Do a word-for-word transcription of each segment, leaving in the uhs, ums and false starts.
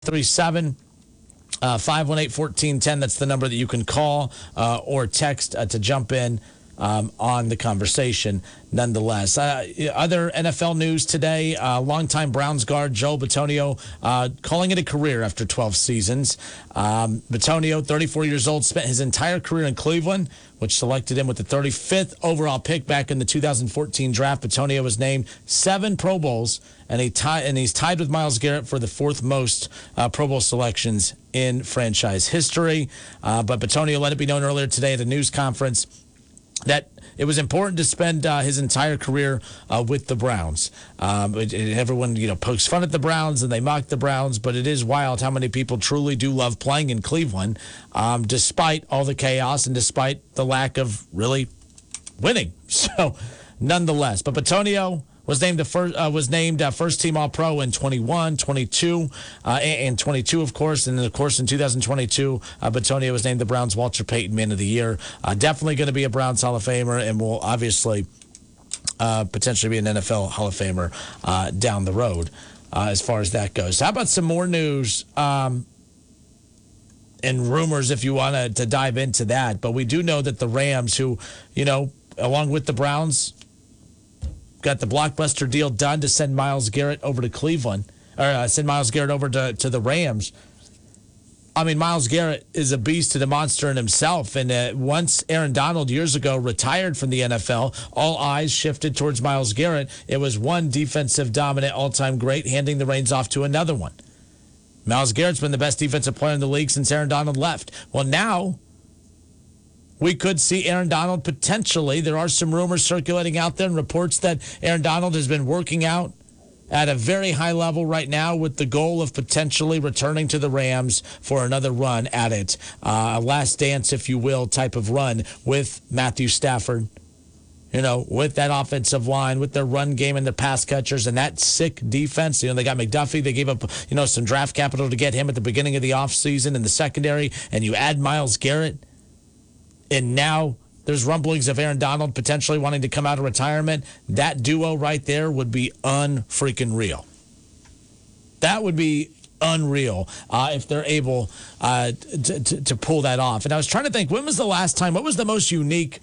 three seven Uh, five one eight, one four one zero. That's the number that you can call uh, or text uh, to jump in um, on the conversation nonetheless. Uh, other N F L news today, uh, longtime Browns guard Joel Bitonio uh, calling it a career after twelve seasons. Um, Bitonio, thirty-four years old, spent his entire career in Cleveland, which selected him with the thirty-fifth overall pick back in the two thousand fourteen draft. Bitonio was named seven Pro Bowls, and, he tie, and he's tied with Myles Garrett for the fourth most uh, Pro Bowl selections in franchise history. Uh, but Bitonio let it be known earlier today at a news conference that it was important to spend uh, his entire career uh, with the Browns. Um, it, it, everyone, you know, pokes fun at the Browns and they mock the Browns, but it is wild how many people truly do love playing in Cleveland, um, despite all the chaos and despite the lack of really winning. So, nonetheless, but Bitonio was named a first uh, was named uh, first team All Pro in twenty-one, twenty-two, uh, and twenty-two, of course, and then of course in two thousand twenty-two, uh, Bitonio was named the Browns Walter Payton Man of the Year. Uh, definitely going to be a Browns Hall of Famer, and will obviously uh, potentially be an N F L Hall of Famer uh, down the road uh, as far as that goes. How about some more news um, and rumors, if you want to to dive into that? But we do know that the Rams, who you know, along with the Browns, got the blockbuster deal done to send Myles Garrett over to Cleveland, or uh, send Myles Garrett over to, to the Rams. I mean, Myles Garrett is a beast and a monster in himself. And uh, once Aaron Donald years ago retired from the N F L, all eyes shifted towards Myles Garrett. It was one defensive dominant all-time great handing the reins off to another one. Myles Garrett's been the best defensive player in the league since Aaron Donald left. Well, now we could see Aaron Donald potentially. There are some rumors circulating out there and reports that Aaron Donald has been working out at a very high level right now with the goal of potentially returning to the Rams for another run at it. Uh, a last dance, if you will, type of run with Matthew Stafford. You know, with that offensive line, with their run game and their pass catchers and that sick defense. You know, they got McDuffie. They gave up, you know, some draft capital to get him at the beginning of the offseason in the secondary. And you add Myles Garrett. And now there's rumblings of Aaron Donald potentially wanting to come out of retirement. That duo right there would be unfreaking real. That would be unreal uh, if they're able uh, to, to, to pull that off. And I was trying to think, when was the last time, what was the most unique,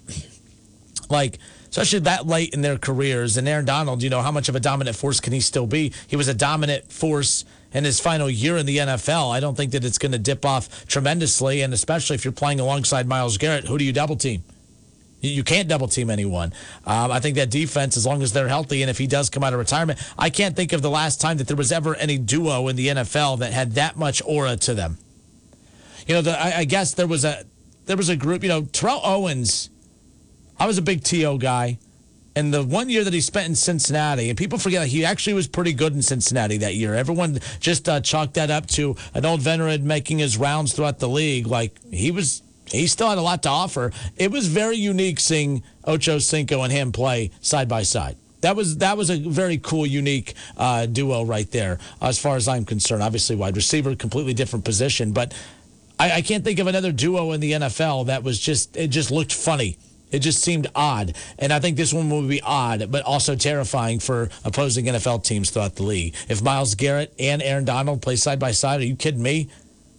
like, especially that late in their careers? And Aaron Donald, you know, how much of a dominant force can he still be? He was a dominant force in his final year in the N F L. I don't think that it's going to dip off tremendously, and especially if you're playing alongside Myles Garrett, who do you double team? You can't double team anyone. Um, I think that defense, as long as they're healthy, and if he does come out of retirement, I can't think of the last time that there was ever any duo in the N F L that had that much aura to them. You know, the, I, I guess there was a there was a group. You know, Terrell Owens. I was a big T O guy. And the one year that he spent in Cincinnati, and people forget he actually was pretty good in Cincinnati that year. Everyone just uh, chalked that up to an old veteran making his rounds throughout the league. Like, he was, he still had a lot to offer. It was very unique seeing Ocho Cinco and him play side by side. That was that was a very cool, unique uh, duo right there, as far as I'm concerned. Obviously, wide receiver, completely different position, but I, I can't think of another duo in the N F L that was just it just looked funny. It just seemed odd. And I think this one will be odd, but also terrifying for opposing N F L teams throughout the league. If Myles Garrett and Aaron Donald play side by side, are you kidding me?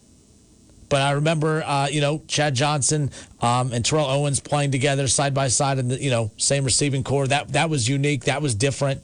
But I remember, uh, you know, Chad Johnson um, and Terrell Owens playing together side by side in the, you know, same receiving core. That that was unique. That was different.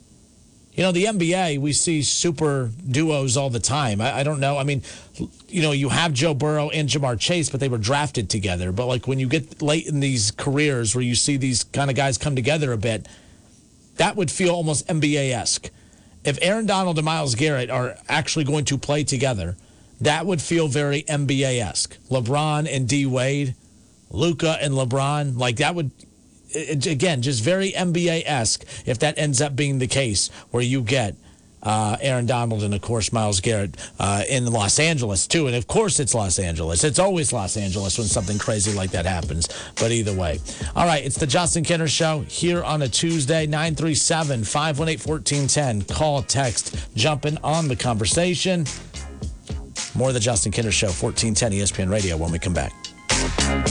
You know, the N B A, we see super duos all the time. I, I don't know. I mean, you know, you have Joe Burrow and Jamar Chase, but they were drafted together. But, like, when you get late in these careers where you see these kind of guys come together a bit, that would feel almost N B A-esque. If Aaron Donald and Myles Garrett are actually going to play together, that would feel very N B A-esque. LeBron and D. Wade, Luka and LeBron, like that would... It, again, just very N B A-esque if that ends up being the case where you get uh, Aaron Donald and, of course, Myles Garrett uh, in Los Angeles, too. And, of course, it's Los Angeles. It's always Los Angeles when something crazy like that happens. But either way. All right, it's the Justin Kinner Show here on a Tuesday, nine three seven, five one eight, one four one zero. Call, text, jumping on the conversation. More of the Justin Kinner Show, fourteen ten E S P N Radio when we come back.